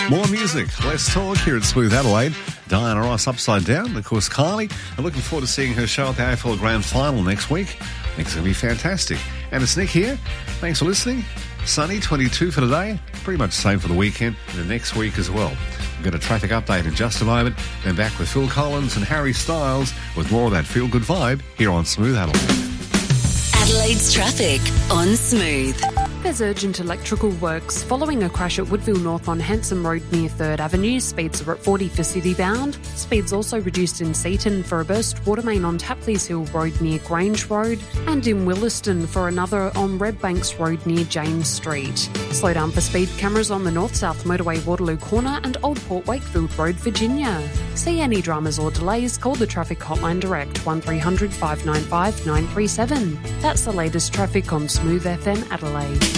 More music, less talk here at Smooth Adelaide. Diana Ross upside down, of course, Carly. I'm looking forward to seeing her show at the AFL Grand Final next week. I think it's going to be fantastic. And it's Nick here. Thanks for listening. Sunny, 22 for today. Pretty much the same for the weekend and the next week as well. We've got a traffic update in just a moment. Then back with Phil Collins and Harry Styles with more of that feel-good vibe here on Smooth Adelaide. Adelaide's traffic on Smooth. There's urgent electrical works following a crash at Woodville North on Hanson Road near 3rd Avenue. Speeds are at 40 for city bound. Speeds also reduced in Seaton for a burst water main on Tapleys Hill Road near Grange Road, and in Williston for another on Redbanks Road near James Street. Slow down for speed cameras on the north-south motorway Waterloo Corner and Old Port Wakefield Road, Virginia. See any dramas or delays, call the traffic hotline direct 1300 595 937. That's the latest traffic on Smooth FM Adelaide.